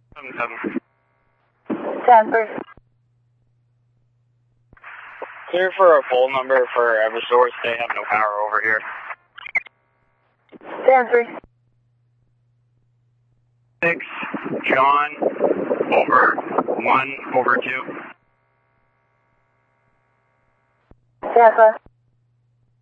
7-7. Stanford. Clear for a poll number for Eversource. They have no power over here. Stanford. 6, John, over 1/2. Tampa.